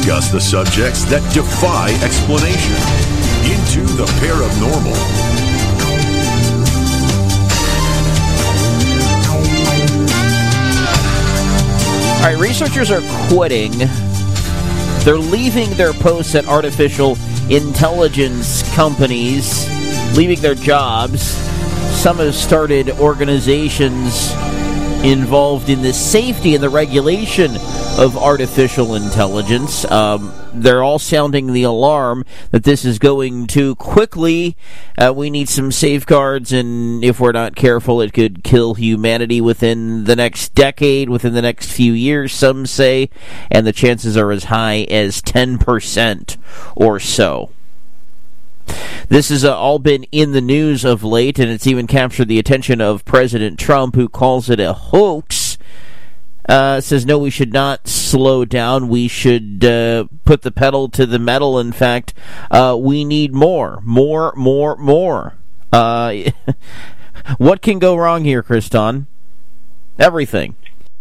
discuss the subjects that defy explanation. Into the Paranormal. All right, researchers are quitting. They're leaving their posts at artificial intelligence companies, leaving their jobs. Some have started organizations involved in the safety and the regulation of artificial intelligence. They're all sounding the alarm that this is going too quickly. We need some safeguards, and if we're not careful, it could kill humanity within the next decade, within the next few years, some say, and the chances are as high as 10% or so. This has all been in the news of late, and it's even captured the attention of President Trump, who calls it a hoax. Says, no, we should not slow down. We should put the pedal to the metal. In fact, we need more. What can go wrong here, Kriston? Everything.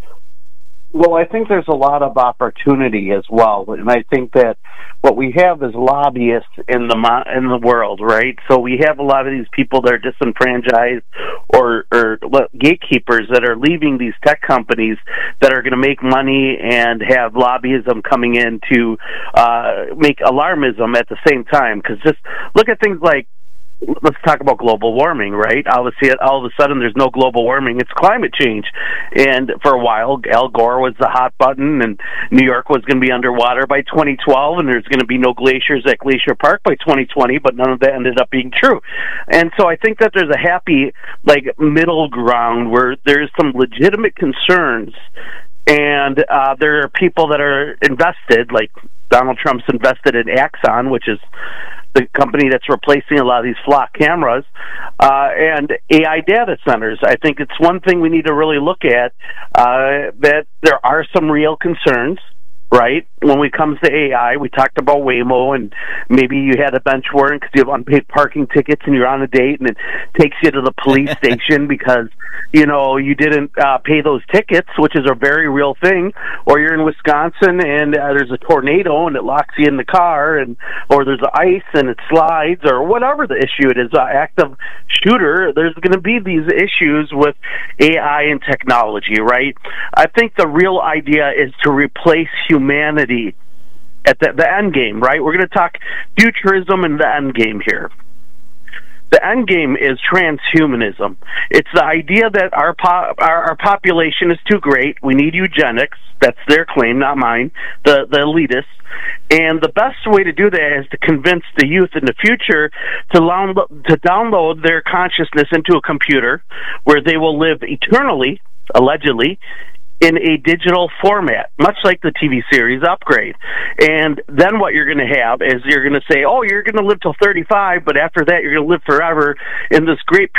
Well, I think there's a lot of opportunity as well, and I think that what we have is lobbyists in the world, right? So we have a lot of these people that are disenfranchised or gatekeepers that are leaving these tech companies that are going to make money and have lobbyism coming in to make alarmism at the same time. Because just look at things like, let's talk about global warming, right? All of a sudden, there's no global warming. It's climate change. And for a while, Al Gore was the hot button, and New York was going to be underwater by 2012, and there's going to be no glaciers at Glacier Park by 2020, but none of that ended up being true. And so I think that there's a happy, middle ground where there's some legitimate concerns, and there are people that are invested, like Donald Trump's invested in Axon, which is the company that's replacing a lot of these flock cameras, and AI data centers. I think it's one thing we need to really look at, that there are some real concerns, right? When it comes to AI, we talked about Waymo, and maybe you had a bench warrant because you have unpaid parking tickets and you're on a date, and it takes you to the police station because, you didn't pay those tickets, which is a very real thing. Or you're in Wisconsin and there's a tornado and it locks you in the car, or there's ice and it slides, or whatever the issue it is, active shooter. There's going to be these issues with AI and technology, right? I think the real idea is to replace humanity at the end game, right? We're going to talk futurism and the end game here. The end game is transhumanism. It's the idea that our population is too great. We need eugenics. That's their claim, not mine, the elitists. And the best way to do that is to convince the youth in the future to download their consciousness into a computer where they will live eternally, allegedly, in a digital format, much like the TV series Upgrade. And then what you're going to have is you're going to say, oh, you're going to live till 35, but after that you're going to live forever in this great